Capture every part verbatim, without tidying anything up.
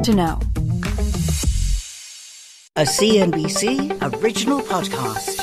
to know. A C N B C original podcast.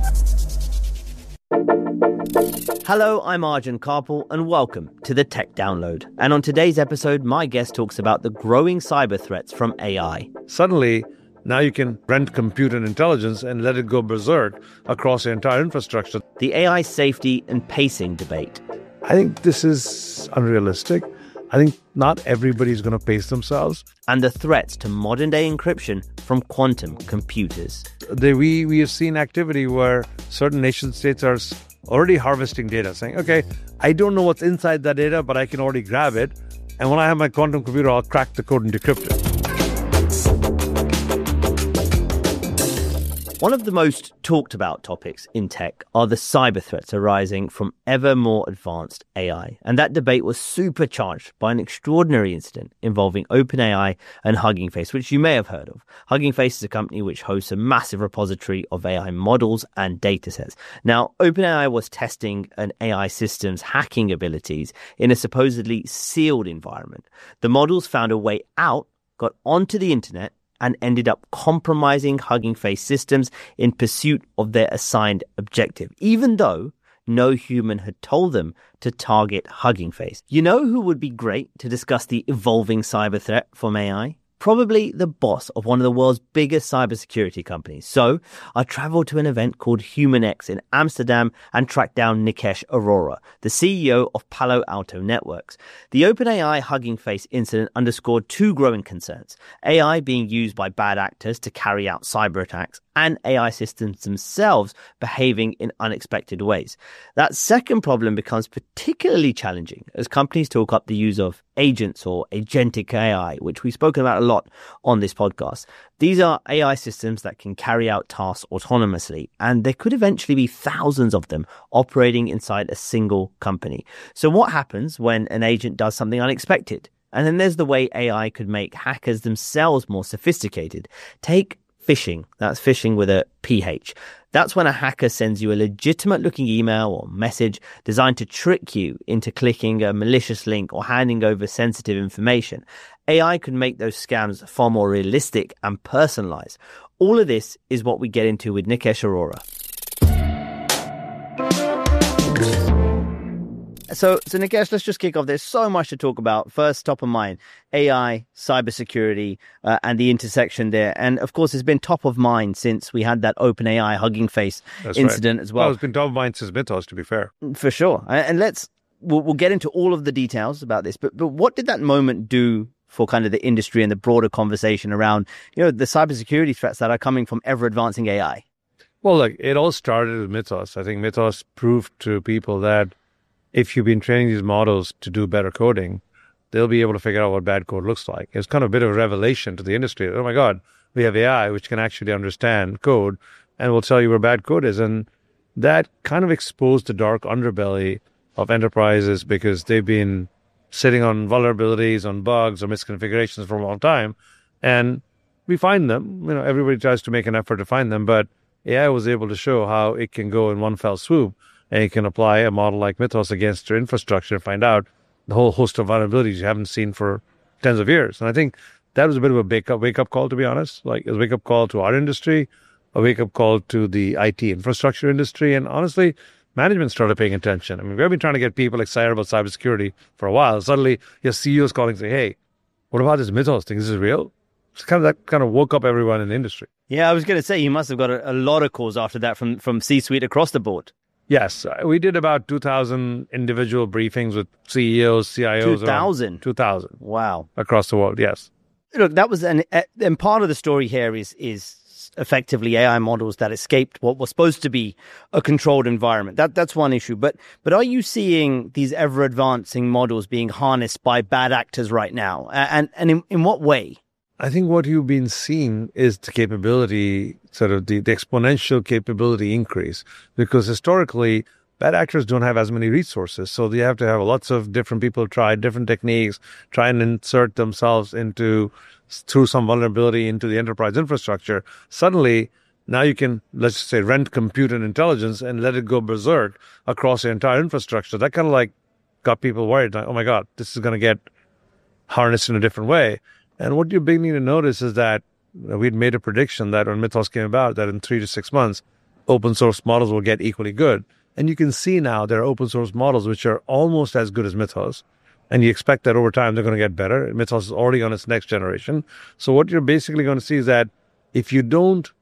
Hello, I'm Arjun Karpal and welcome to the Tech Download. And on today's episode, my guest talks about the growing cyber threats from A I. Suddenly, now you can rent compute and intelligence and let it go berserk across your entire infrastructure. The A I safety and pacing debate. I think this is unrealistic. I think not everybody's going to pace themselves. And the threats to modern-day encryption from quantum computers. They, we, we have seen activity where certain nation states are already harvesting data, saying, okay, I don't know what's inside that data, but I can already grab it. And when I have my quantum computer, I'll crack the code and decrypt it. One of the most talked about topics in tech are the cyber threats arising from ever more advanced A I. And that debate was supercharged by an extraordinary incident involving OpenAI and Hugging Face, which you may have heard of. Hugging Face is a company which hosts a massive repository of A I models and datasets. Now, OpenAI was testing an A I system's hacking abilities in a supposedly sealed environment. The models found a way out, got onto the internet, and ended up compromising Hugging Face systems in pursuit of their assigned objective, even though no human had told them to target Hugging Face. You know who would be great to discuss the evolving cyber threat from A I? Probably the boss of one of the world's biggest cybersecurity companies. So I traveled to an event called HumanX in Amsterdam and tracked down Nikesh Arora, the C E O of Palo Alto Networks. The OpenAI Hugging Face incident underscored two growing concerns: A I being used by bad actors to carry out cyber attacks, and A I systems themselves behaving in unexpected ways. That second problem becomes particularly challenging as companies talk up the use of agents or agentic A I, which we've spoken about a lot on this podcast. These are A I systems that can carry out tasks autonomously, and there could eventually be thousands of them operating inside a single company. So what happens when an agent does something unexpected? And then there's the way A I could make hackers themselves more sophisticated. Take phishing. That's phishing with a P H. That's when a hacker sends you a legitimate-looking email or message designed to trick you into clicking a malicious link or handing over sensitive information. A I could make those scams far more realistic and personalized. All of this is what we get into with Nikesh Arora. So, so Nikesh, let's just kick off. There's so much to talk about. First, top of mind, A I, cybersecurity, uh, and the intersection there. And of course, it's been top of mind since we had that OpenAI Hugging Face That's incident right. as well. Well, it's been top of mind since Mythos, to be fair. For sure. And let's, we'll, we'll get into all of the details about this. But, but what did that moment do for kind of the industry and the broader conversation around, you know, the cybersecurity threats that are coming from ever advancing A I? Well, look, it all started with Mythos. I think Mythos proved to people that if you've been training these models to do better coding, they'll be able to figure out what bad code looks like. It's kind of a bit of a revelation to the industry. Oh my God, we have A I which can actually understand code and will tell you where bad code is. And that kind of exposed the dark underbelly of enterprises because they've been sitting on vulnerabilities, on bugs or misconfigurations for a long time. And we find them. You know, everybody tries to make an effort to find them, but A I was able to show how it can go in one fell swoop. And you can apply a model like Mythos against your infrastructure and find out the whole host of vulnerabilities you haven't seen for tens of years. And I think that was a bit of a wake-up, wake-up call, to be honest. Like a wake-up call to our industry, a wake-up call to the I T infrastructure industry. And honestly, management started paying attention. I mean, we've been trying to get people excited about cybersecurity for a while. Suddenly, your C E Os calling and say, hey, what about this Mythos thing? Is this real? It's kind of that kind of woke up everyone in the industry. Yeah, I was going to say, you must have got a, a lot of calls after that from, from C-suite across the board. Yes, we did about two thousand individual briefings with C E Os, C I Os. two thousand? two thousand. Wow. Across the world, yes. Look, that was an, and part of the story here is is effectively A I models that escaped what was supposed to be a controlled environment. That That's one issue. But but are you seeing these ever-advancing models being harnessed by bad actors right now? And, and in, in what way? I think what you've been seeing is the capability, sort of the, the exponential capability increase, because historically, bad actors don't have as many resources. So they have to have lots of different people try different techniques, try and insert themselves into, through some vulnerability into the enterprise infrastructure. Suddenly, now you can, let's just say, rent compute and intelligence and let it go berserk across your entire infrastructure. That kind of like got people worried, like, oh my God, this is going to get harnessed in a different way. And what you're beginning to notice is that we'd made a prediction that when Mythos came about, that in three to six months, open source models will get equally good. And you can see now there are open source models which are almost as good as Mythos. And you expect that over time they're going to get better. Mythos is already on its next generation. So what you're basically going to see is that if you don't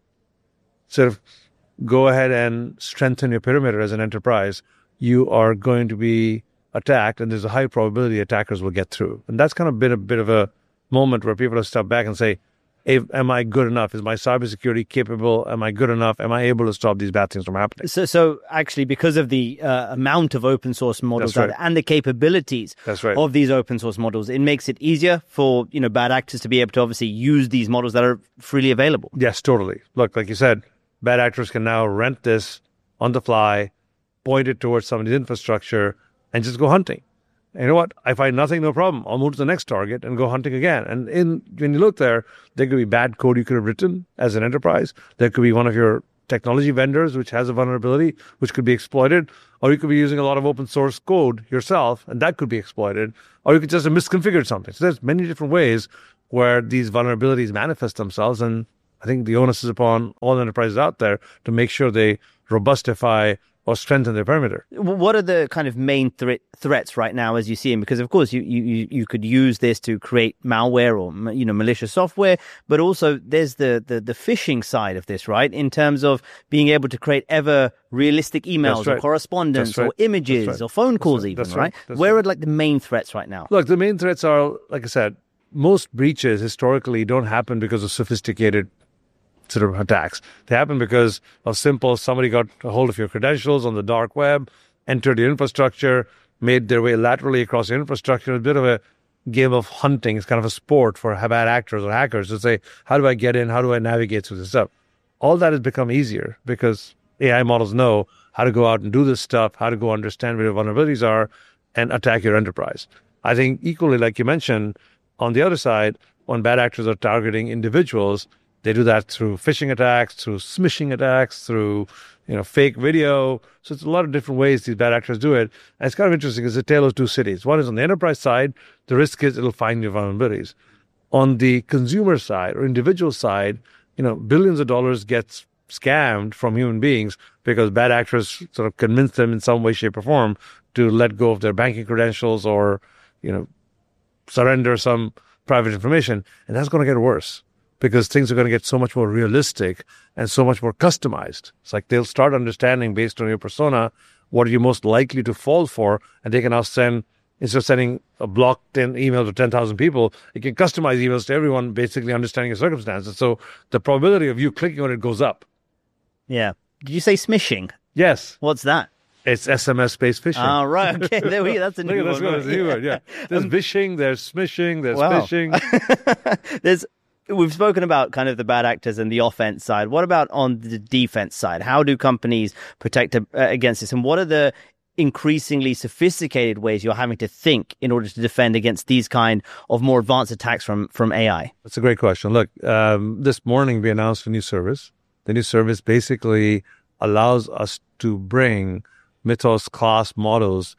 sort of go ahead and strengthen your perimeter as an enterprise, you are going to be attacked, and there's a high probability attackers will get through. And that's kind of been a bit of a moment where people have stepped back and say, hey, am I good enough? Is my cybersecurity capable? Am I good enough? Am I able to stop these bad things from happening? So, so actually, because of the uh, amount of open source models That's right. out there and the capabilities That's right. of these open source models, it makes it easier for, you know, bad actors to be able to obviously use these models that are freely available. Yes, totally. Look, like you said, bad actors can now rent this on the fly, point it towards somebody's infrastructure, and just go hunting. And you know what? I find nothing, no problem. I'll move to the next target and go hunting again. And in when you look there, there could be bad code you could have written as an enterprise. There could be one of your technology vendors which has a vulnerability which could be exploited. Or you could be using a lot of open source code yourself, and that could be exploited. Or you could just have misconfigured something. So there's many different ways where these vulnerabilities manifest themselves. And I think the onus is upon all enterprises out there to make sure they robustify or strengthen their perimeter. What are the kind of main thre- threats right now as you see them? Because of course you, you you could use this to create malware or, you know, malicious software, but also there's the, the the phishing side of this, right? In terms of being able to create ever realistic emails right. or correspondence right. or images right. or phone calls right. even, That's right? right. Where right. are like the main threats right now? Look, the main threats are, like I said, most breaches historically don't happen because of sophisticated sort of attacks. They happen because of simple, somebody got a hold of your credentials on the dark web, entered your infrastructure, made their way laterally across your infrastructure. It's a bit of a game of hunting. It's kind of a sport for bad actors or hackers to say, how do I get in? How do I navigate through this stuff? All that has become easier because A I models know how to go out and do this stuff, how to go understand where your vulnerabilities are and attack your enterprise. I think equally, like you mentioned, on the other side, when bad actors are targeting individuals, they do that through phishing attacks, through smishing attacks, through, you know, fake video. So it's a lot of different ways these bad actors do it. And it's kind of interesting. It's a tale of two cities. One is on the enterprise side, the risk is it'll find your vulnerabilities. On the consumer side or individual side, you know, billions of dollars gets scammed from human beings because bad actors sort of convince them in some way, shape, or form to let go of their banking credentials or, you know, surrender some private information. And that's going to get worse, because things are going to get so much more realistic and so much more customized. It's like they'll start understanding based on your persona what are you most likely to fall for, and they can now send, instead of sending a blocked email to ten thousand people, you can customize emails to everyone, basically understanding your circumstances. So the probability of you clicking on it goes up. Yeah. Did you say smishing? Yes. What's that? It's S M S-based phishing. Oh, right. Okay. There we go. That's a new Look at one. this, that's a new word, yeah. There's Um, vishing, there's smishing, there's Wow. phishing. There's We've spoken about kind of the bad actors and the offense side. What about on the defense side? How do companies protect uh, against this? And what are the increasingly sophisticated ways you're having to think in order to defend against these kind of more advanced attacks from, from A I? That's a great question. Look, um, this morning we announced a new service. The new service basically allows us to bring Mythos class models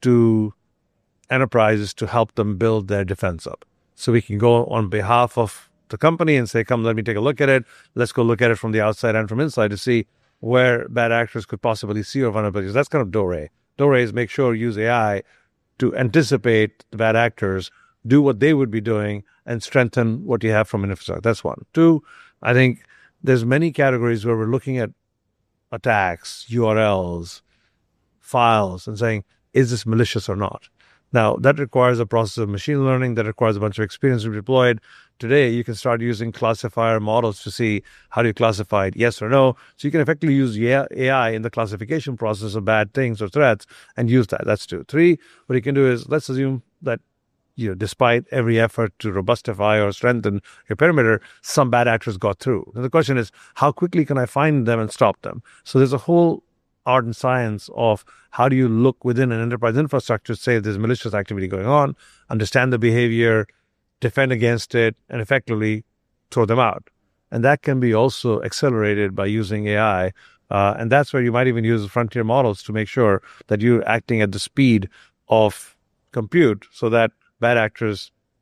to enterprises to help them build their defense up. So we can go on behalf of the company and say, come, let me take a look at it. Let's go look at it from the outside and from inside to see where bad actors could possibly see your vulnerabilities. That's kind of DORE. DORE is make sure you use A I to anticipate the bad actors, do what they would be doing, and strengthen what you have from an infrastructure. That's one. Two, I think there's many categories where we're looking at attacks, U R Ls, files, and saying, is this malicious or not? Now, that requires a process of machine learning, that requires a bunch of experience to be deployed. Today, you can start using classifier models to see how do you classify it, yes or no. So you can effectively use A I in the classification process of bad things or threats and use that. That's two. Three, what you can do is, let's assume that, you know, despite every effort to robustify or strengthen your perimeter, some bad actors got through. And the question is, how quickly can I find them and stop them? So there's a whole art and science of how do you look within an enterprise infrastructure to say if there's malicious activity going on, understand the behavior, defend against it, and effectively throw them out. And that can be also accelerated by using A I. Uh, and that's where you might even use frontier models to make sure that you're acting at the speed of compute so that bad actors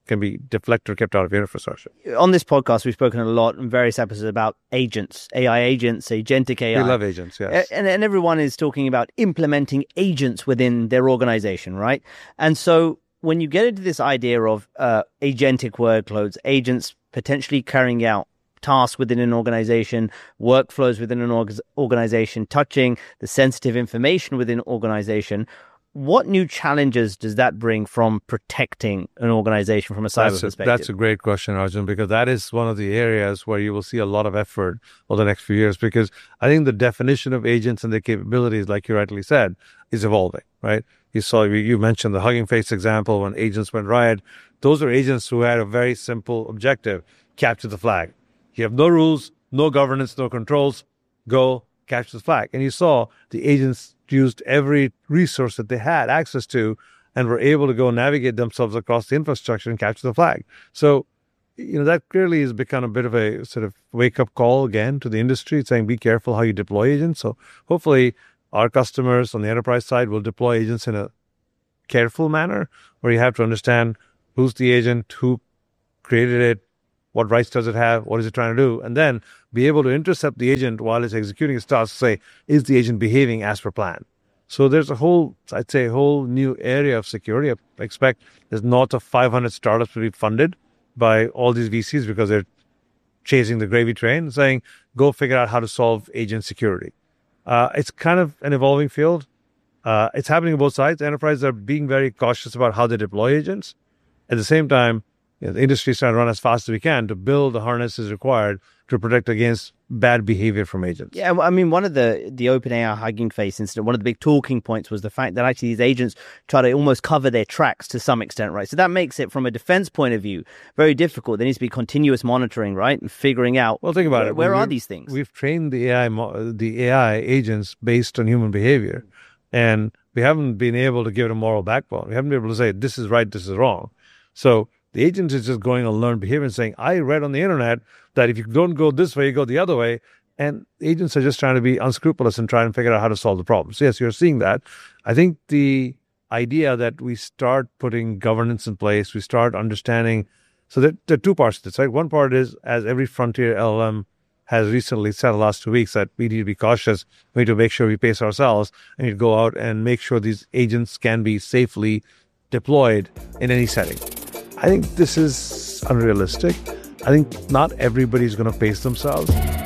can be deflected or kept out of your infrastructure. On this podcast, we've spoken a lot in various episodes about agents, A I agents, agentic A I. We love agents, yes. And, and everyone is talking about implementing agents within their organization, right? And so when you get into this idea of uh, agentic workloads, agents potentially carrying out tasks within an organization, workflows within an org- organization, touching the sensitive information within an organization, what new challenges does that bring from protecting an organization from a cyber that's a, perspective? That's a great question, Arjun, because that is one of the areas where you will see a lot of effort over the next few years, because I think the definition of agents and their capabilities, like you rightly said, is evolving, right? You saw, you mentioned the Hugging Face example when agents went riot. Those are agents who had a very simple objective: capture the flag. You have no rules, no governance, no controls. Go capture the flag. And you saw the agents used every resource that they had access to and were able to go navigate themselves across the infrastructure and capture the flag. So, you know, that clearly has become a bit of a sort of wake-up call again to the industry, saying be careful how you deploy agents. So hopefully our customers on the enterprise side will deploy agents in a careful manner, where you have to understand who's the agent, who created it, what rights does it have, what is it trying to do, and then be able to intercept the agent while it's executing its task, say, is the agent behaving as per plan? So there's a whole, I'd say, a whole new area of security. I expect there's north of five hundred startups to be funded by all these V Cs because they're chasing the gravy train, saying, go figure out how to solve agent security. Uh, it's kind of an evolving field. Uh, it's happening on both sides. Enterprises are being very cautious about how they deploy agents. At the same time, you know, the industry is trying to run as fast as we can to build the harnesses required to protect against bad behavior from agents. Yeah, I mean, one of the, the OpenAI Hugging Face incident, one of the big talking points was the fact that actually these agents try to almost cover their tracks to some extent, right? So that makes it, from a defense point of view, very difficult. There needs to be continuous monitoring, right? And figuring out, well, think about where, it. where we, are these things? We've trained the A I, mo- the A I agents based on human behavior, and we haven't been able to give it a moral backbone. We haven't been able to say, this is right, this is wrong. So the agent is just going on learned behavior and saying, I read on the internet that if you don't go this way, you go the other way. And agents are just trying to be unscrupulous and try and figure out how to solve the problem. So yes, you're seeing that. I think the idea that we start putting governance in place, we start understanding. So there, there are two parts to this, right? One part is, as every frontier L L M has recently said the last two weeks, that we need to be cautious. We need to make sure we pace ourselves and we need to go out and make sure these agents can be safely deployed in any setting. I think this is unrealistic. I think not everybody's going to pace themselves.